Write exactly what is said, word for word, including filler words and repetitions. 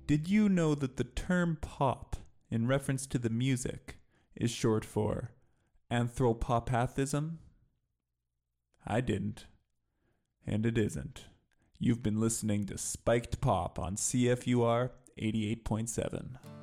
Did you know that the term pop, in reference to the music, is short for anthropopathism? I didn't. And it isn't. You've been listening to Spiked Pop on C F U R eighty-eight point seven.